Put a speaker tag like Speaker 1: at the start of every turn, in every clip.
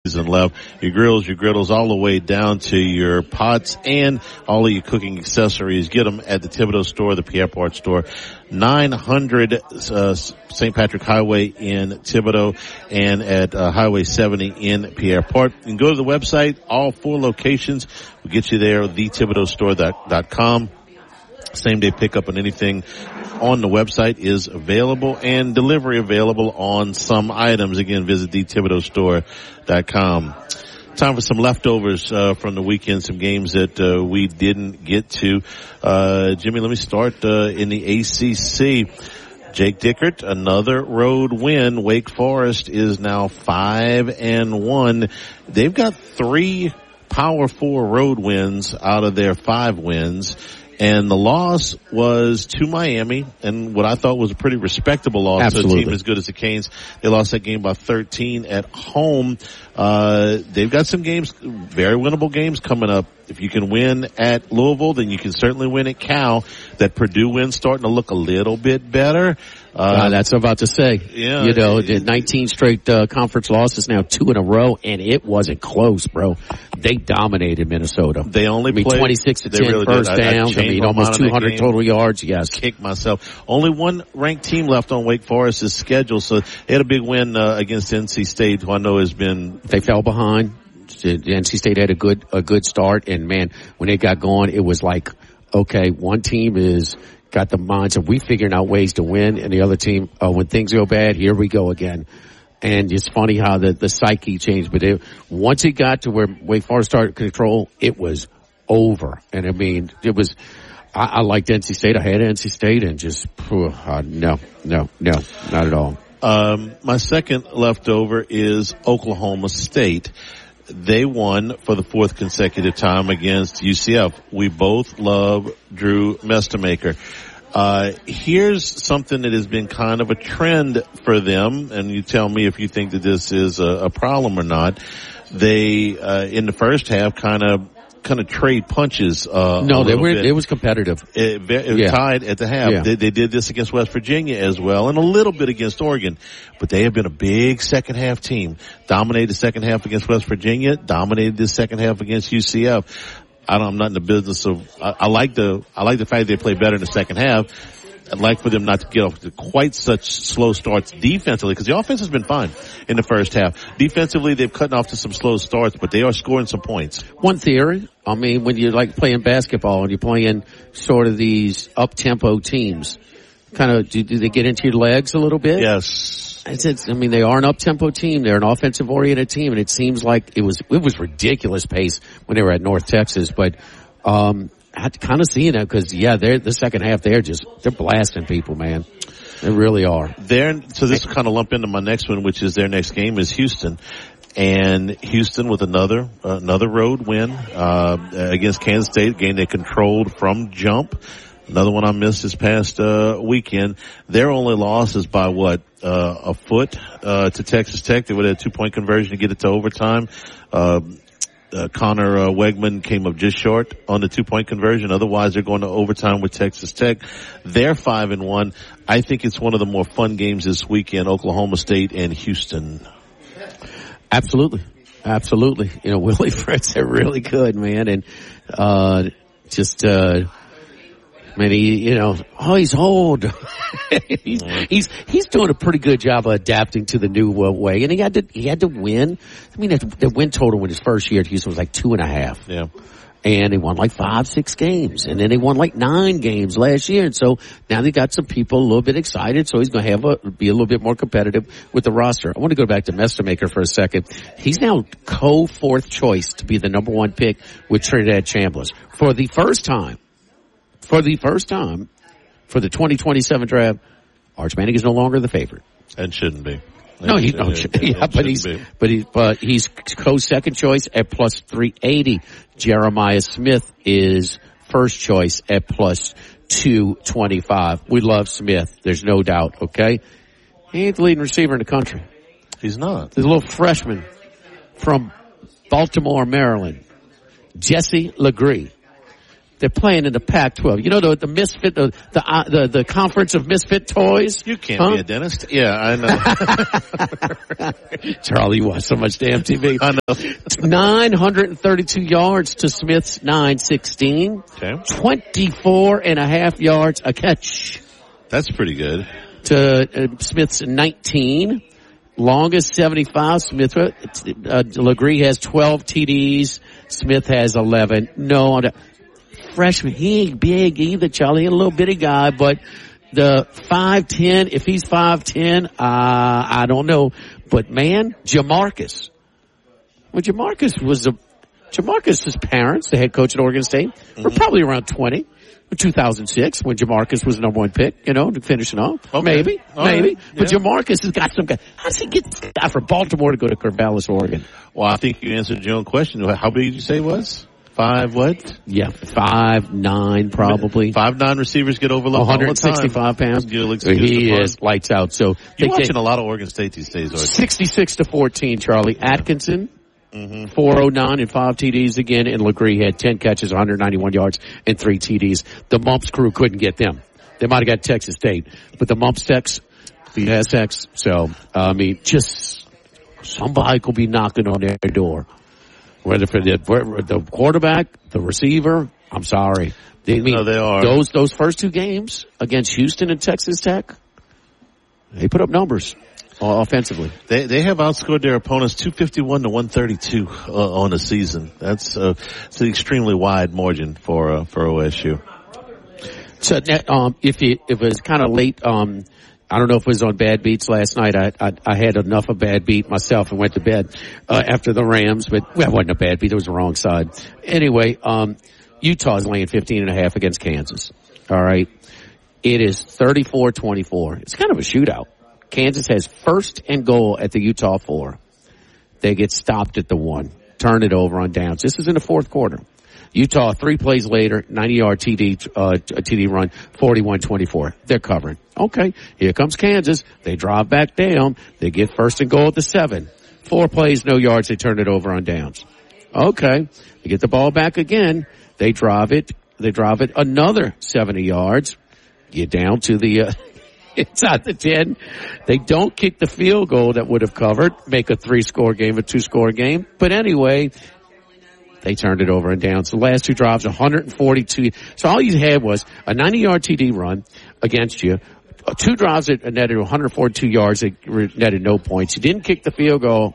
Speaker 1: and left. Your grills, your griddles, all the way down to your pots and all of your cooking accessories. Get them at the Thibodeau store, the Pierre Part store, 900 St. Patrick Highway in Thibodeau, and at Highway 70 in Pierre Part. You can go to the website. All 4 locations will get you there, thethibodeaustore.com. Same day pickup on anything on the website is available, and delivery available on some items. Again, visit thethibodeaustore.com. Time for some leftovers from the weekend, some games that we didn't get to. Jimmy, let me start in the ACC. Jake Dickert, another road win. Wake Forest is now 5-1. They've got 3 Power 4 road wins out of their 5 wins. And the loss was to Miami, and what I thought was a pretty respectable loss.
Speaker 2: Absolutely.
Speaker 1: To a team as good as the Canes. They lost that game by 13 at home. They've got some games, very winnable games coming up. If you can win at Louisville, then you can certainly win at Cal. That Purdue win's starting to look a little bit better.
Speaker 2: That's what I'm about to say.
Speaker 1: Yeah.
Speaker 2: 19 straight conference losses now, 2 in a row, and it wasn't close, bro. They dominated Minnesota.
Speaker 1: They only played
Speaker 2: 26 to 10
Speaker 1: really
Speaker 2: first downs. Almost 200 total yards. Yes.
Speaker 1: Kicked myself. Only one ranked team left on Wake Forest's schedule, so they had a big win against NC State, who I know has been.
Speaker 2: They fell behind. NC State had a good start, and man, when they got going, it was like, okay, one team is got the minds of we figuring out ways to win, and the other team, when things go bad, here we go again. And it's funny how the psyche changed, but once it got to where Wake Forest started control, it was over. And I mean, it was, I liked NC State. I had NC State, and just, no, not at all.
Speaker 1: My second leftover is Oklahoma State. They won for the 4th consecutive time against UCF. We both love Drew Mestemaker. Here's something that has been kind of a trend for them, and you tell me if you think that this is a problem or not. They, in the first half, kind of trade punches.
Speaker 2: No, it was competitive.
Speaker 1: Tied at the half.
Speaker 2: Yeah.
Speaker 1: They did this against West Virginia as well, and a little bit against Oregon. But they have been a big second half team. Dominated the second half against West Virginia. Dominated the second half against UCF. I'm not in the business of. I like the fact they play better in the second half. I'd like for them not to get off to quite such slow starts defensively, because the offense has been fine in the first half. Defensively, they've cut off to some slow starts, but they are scoring some points.
Speaker 2: One theory, I mean, when you're like playing basketball and you're playing sort of these up-tempo teams, kind of, do they get into your legs a little bit?
Speaker 1: Yes.
Speaker 2: I mean, they are an up-tempo team. They're an offensive-oriented team, and it seems like it was ridiculous pace when they were at North Texas, but, I had to kind of see that because, they're the second half. They're blasting people, man. They really are.
Speaker 1: So this will kind of lump into my next one, which is their next game is Houston. And Houston with another road win, against Kansas State, game they controlled from jump. Another one I missed this past, weekend. Their only loss is by a foot, to Texas Tech. They would have a 2-point conversion to get it to overtime. Connor Wegman came up just short on the 2-point conversion. Otherwise, they're going to overtime with Texas Tech. They're 5-1. I think it's one of the more fun games this weekend, Oklahoma State and Houston.
Speaker 2: Absolutely. Willie Fritz, they're really good, man. And, man, he's old. he's doing a pretty good job of adapting to the new way, and he had to win. I mean, the win total in his first year at Houston was like 2.5.
Speaker 1: Yeah.
Speaker 2: And they won like 5-6 games, and then they won like 9 games last year. And so now they got some people a little bit excited. So he's going to be a little bit more competitive with the roster. I want to go back to Mestemaker for a second. He's now co-4th choice to be the number 1 pick with Trinidad Chambliss for the first time. For the 2027 draft, Arch Manning is no longer the favorite.
Speaker 1: And shouldn't be.
Speaker 2: But he's co-second choice at plus 380. Jeremiah Smith is first choice at plus 225. We love Smith. There's no doubt. Okay. He ain't the leading receiver in the country.
Speaker 1: He's not.
Speaker 2: There's a little freshman from Baltimore, Maryland, Jesse Legree. They're playing in the Pac-12. You know the misfit, the conference of misfit toys.
Speaker 1: You can't be a dentist. Yeah, I know.
Speaker 2: Charlie, you watch so much damn TV.
Speaker 1: I know.
Speaker 2: 932 yards to Smith's 916.
Speaker 1: Okay.
Speaker 2: 24.5 yards a catch.
Speaker 1: That's pretty good.
Speaker 2: To Smith's 19. Longest 75. Smith, Legree has 12 TDs. Smith has 11. No, freshman. He ain't big either, Charlie. He's a little bitty guy, but the 5'10", if he's 5'10", I don't know. But man, Jamarcus. Well, Jamarcus's parents, the head coach at Oregon State, were probably around 20. 2006 when Jamarcus was the number one pick, to finish it off. Okay. Maybe.
Speaker 1: Right.
Speaker 2: But yeah. Jamarcus has got some guy. How does he get this guy from Baltimore to go to Corvallis, Oregon?
Speaker 1: Well, I think you answered your own question. How big did you say it was? 5 what?
Speaker 2: Yeah, 5'9" probably.
Speaker 1: 5'9" receivers get overlooked
Speaker 2: 165 pounds. He is lights out. So
Speaker 1: you're watching a lot of Oregon State these days, aren't you?
Speaker 2: 66-14, Charlie. Atkinson. 409 and 5 TDs again, and Legree had 10 catches, 191 yards, and 3 TDs. The Mumps crew couldn't get them. They might have got Texas State, but the Mumps Tex beat SX. So, just somebody could be knocking on their door. Whether for the quarterback, the receiver, I'm sorry.
Speaker 1: No, they are.
Speaker 2: Those first 2 games against Houston and Texas Tech, they put up numbers. Offensively,
Speaker 1: they have outscored their opponents 251 to 132 on the season. That's it's an extremely wide margin for OSU.
Speaker 2: So if it was kind of late, I don't know if it was on Bad Beats last night. I had enough of Bad Beat myself and went to bed after the Rams, but it wasn't a bad beat. It was the wrong side. Anyway, Utah's laying 15.5 against Kansas. All right, it is 34-24. It's kind of a shootout. Kansas has first and goal at the Utah 4. They get stopped at the 1. Turn it over on downs. This is in the fourth quarter. Utah, 3 plays later, 90-yard TD run, 41-24. They're covering. Okay, here comes Kansas. They drive back down. They get first and goal at the 7. 4 plays, no yards. They turn it over on downs. Okay, they get the ball back again. They drive it. Another 70 yards. Get down to the inside the 10. They don't kick the field goal that would have covered, make a 3-score game, a 2-score game. But anyway, they turned it over and down. So the last 2 drives, 142. So all you had was a 90-yard TD run against you, 2 drives that netted 142 yards that netted no points. You didn't kick the field goal.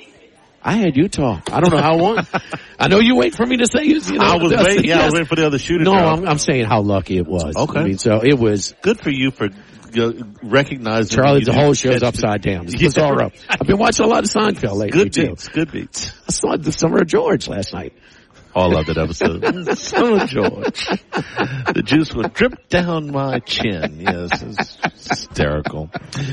Speaker 2: I had Utah. I don't know how I won. I know you wait for me to say it.
Speaker 1: I was waiting. Yeah, I was waiting for the other shooter.
Speaker 2: No, I'm saying how lucky it was.
Speaker 1: Okay.
Speaker 2: So it was
Speaker 1: good for you for recognizing.
Speaker 2: Charlie, the whole show's upside down. It's bizarre. I've been watching a lot of Seinfeld lately.
Speaker 1: Good beats.
Speaker 2: I saw the Summer of George last night.
Speaker 1: Oh, I love that episode. Summer of George. The juice would drip down my chin. Yes, it's hysterical.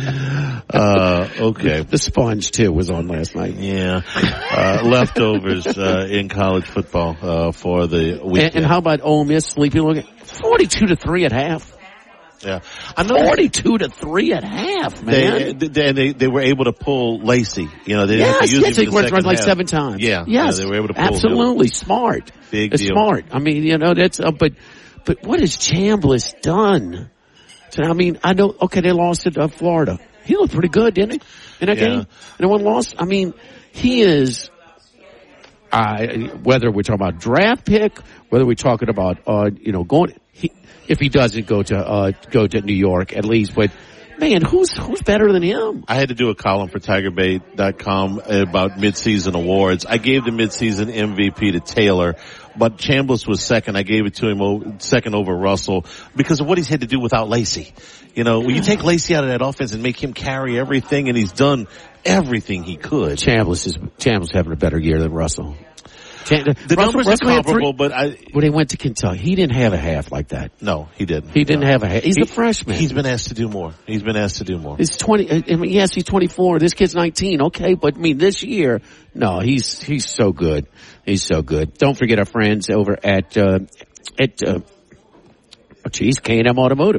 Speaker 1: Okay.
Speaker 2: The Sponge too was on last night.
Speaker 1: Yeah. Leftovers in college football for the weekend.
Speaker 2: And how about Ole Miss sleeping? 42-3 at half.
Speaker 1: Yeah,
Speaker 2: 42-3 at half, man.
Speaker 1: They were able to pull Lacey. They didn't have to use him in the second
Speaker 2: like
Speaker 1: half.
Speaker 2: 7 times.
Speaker 1: Yeah,
Speaker 2: yes,
Speaker 1: they were able to pull
Speaker 2: absolutely
Speaker 1: him.
Speaker 2: Smart.
Speaker 1: Big deal.
Speaker 2: Smart. I mean, that's but what has Chambliss done? So, I mean, I know. Okay, they lost to Florida. He looked pretty good, didn't he? In that game, and they won lost. I mean, he is. Whether we're talking about draft pick, whether we're talking about going. If he doesn't go to New York at least, but man, who's better than him?
Speaker 1: I had to do a column for TigerBait.com about midseason awards. I gave the midseason MVP to Taylor, but Chambliss was second. I gave it to him second over Russell because of what he's had to do without Lacey. When you take Lacey out of that offense and make him carry everything, and he's done everything he could.
Speaker 2: Chambliss having a better year than Russell.
Speaker 1: The numbers are comparable, but
Speaker 2: when he went to Kentucky, he didn't have a half like that.
Speaker 1: No, he didn't.
Speaker 2: He didn't have a half. He's a freshman.
Speaker 1: He's been asked to do more.
Speaker 2: He's 20. I mean, yes, he's 24. This kid's 19. Okay, but I mean, this year, no, he's so good. He's so good. Don't forget our friends over at K&M Automotive.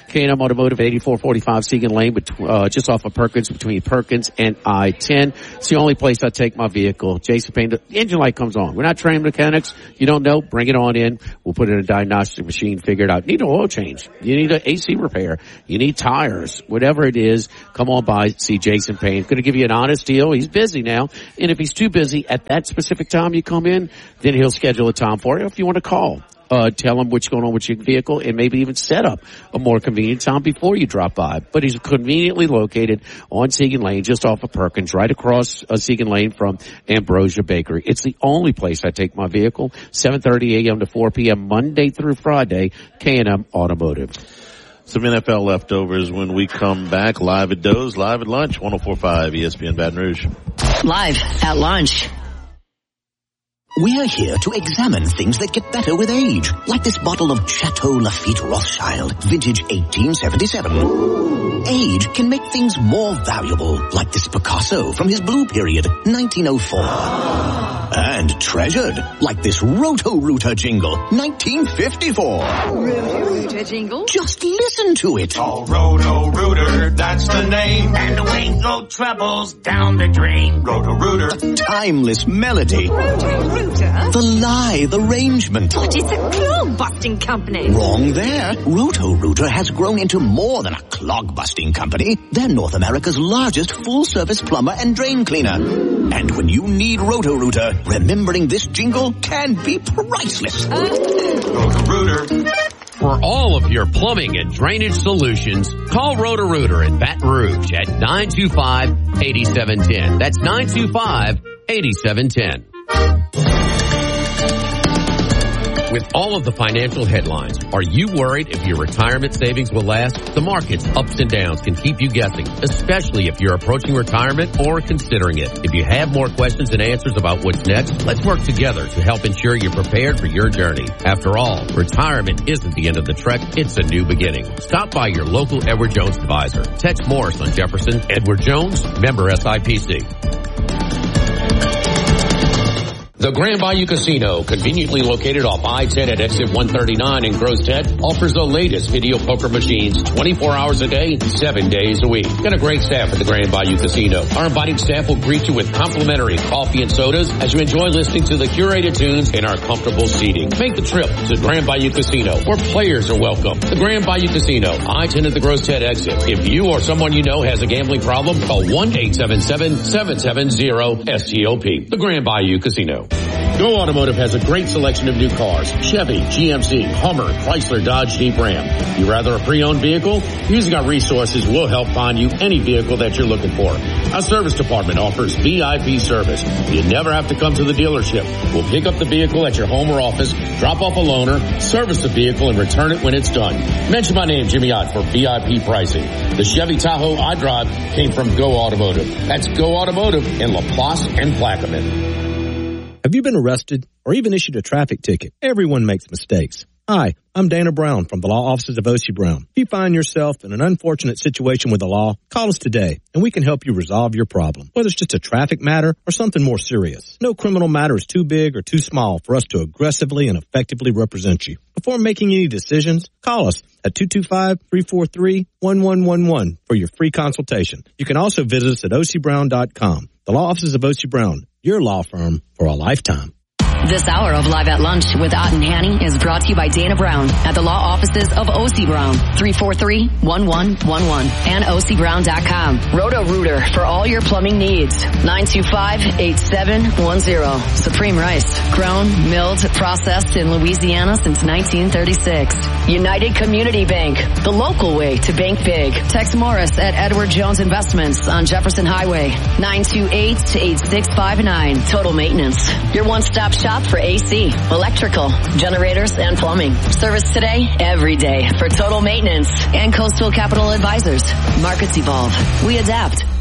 Speaker 2: K&M Automotive, 8445 Segan Lane, just off of Perkins, between Perkins and I-10. It's the only place I take my vehicle. Jason Payne, the engine light comes on. We're not trained mechanics. You don't know, bring it on in. We'll put it in a diagnostic machine, figure it out. You need an oil change. You need an AC repair. You need tires. Whatever it is, come on by, see Jason Payne. Going to give you an honest deal. He's busy now. And if he's too busy at that specific time you come in, then he'll schedule a time for you. If you want to call, tell him what's going on with your vehicle and maybe even set up a more convenient time before you drop by. But he's conveniently located on Segan Lane, just off of Perkins, right across Segan Lane from Ambrosia Bakery. It's the only place I take my vehicle, 7:30 a.m. to 4 p.m. Monday through Friday, K&M Automotive.
Speaker 1: Some NFL leftovers when we come back. Live at Doe's, live at lunch, 104.5 ESPN Baton Rouge.
Speaker 3: Live at lunch.
Speaker 4: We're here to examine things that get better with age, like this bottle of Chateau Lafite Rothschild, vintage 1877. Age can make things more valuable, like this Picasso from his blue period, 1904. And treasured, like this Roto-Rooter jingle, 1954.
Speaker 3: Roto-Rooter jingle?
Speaker 4: Just listen to it.
Speaker 5: Oh, Roto-Rooter, that's the name. And the Wingo troubles down the drain. Roto-Rooter.
Speaker 4: Timeless melody.
Speaker 3: Roto-Rooter?
Speaker 4: The lithe arrangement.
Speaker 3: But it's a clog-busting company.
Speaker 4: Wrong there. Roto-Rooter has grown into more than a clog-busting company. They're North America's largest full-service plumber and drain cleaner. And when you need Roto-Rooter, remembering this jingle can be priceless.
Speaker 5: Roto-Rooter.
Speaker 6: For all of your plumbing and drainage solutions, call Roto-Rooter in Baton Rouge at 925-8710. That's 925-8710. With all of the financial headlines, are you worried if your retirement savings will last? The market's ups and downs can keep you guessing, especially if you're approaching retirement or considering it. If you have more questions and answers about what's next, let's work together to help ensure you're prepared for your journey. After all, retirement isn't the end of the trek, it's a new beginning. Stop by your local Edward Jones advisor. Tex Morris on Jefferson. Edward Jones, member SIPC. The Grand Bayou Casino, conveniently located off I-10 at exit 139 in Grosse Tête, offers the latest video poker machines 24 hours a day, 7 days a week. Got a great staff at the Grand Bayou Casino. Our inviting staff will greet you with complimentary coffee and sodas as you enjoy listening to the curated tunes in our comfortable seating. Make the trip to Grand Bayou Casino, where players are welcome. The Grand Bayou Casino, I-10 at the Grosse Tête exit. If you or someone you know has a gambling problem, call 1-877-770-STOP. The Grand Bayou Casino. Go Automotive has a great selection of new cars. Chevy, GMC, Hummer, Chrysler, Dodge, Jeep, Ram. You rather a pre-owned vehicle? Using our resources, we'll help find you any vehicle that you're looking for. Our service department offers VIP service. You never have to come to the dealership. We'll pick up the vehicle at your home or office, drop off a loaner, service the vehicle, and return it when it's done. Mention my name, Jimmy Ott, for VIP pricing. The Chevy Tahoe I drive came from Go Automotive. That's Go Automotive in LaPlace and Plaquemine.
Speaker 7: Have you been arrested or even issued a traffic ticket? Everyone makes mistakes. Hi, I'm Dana Brown from the law offices of O.C. Brown. If you find yourself in an unfortunate situation with the law, call us today and we can help you resolve your problem, whether it's just a traffic matter or something more serious. No criminal matter is too big or too small for us to aggressively and effectively represent you. Before making any decisions, call us at 225-343-1111 for your free consultation. You can also visit us at ocbrown.com. The law offices of O.C. Brown, your law firm for a lifetime.
Speaker 3: This hour of Live at Lunch with Ott and Hanny is brought to you by Dana Brown at the law offices of O.C. Brown, 343-1111 and ocbrown.com. Roto-Rooter for all your plumbing needs, 925-8710. Supreme Rice, grown, milled, processed in Louisiana since 1936. United Community Bank, the local way to bank big. Tex Morris at Edward Jones Investments on Jefferson Highway, 928-8659. Total Maintenance, your one-stop shop for AC, electrical, generators, and plumbing. Service today, every day for Total Maintenance and Coastal Capital Advisors. Markets evolve. We adapt.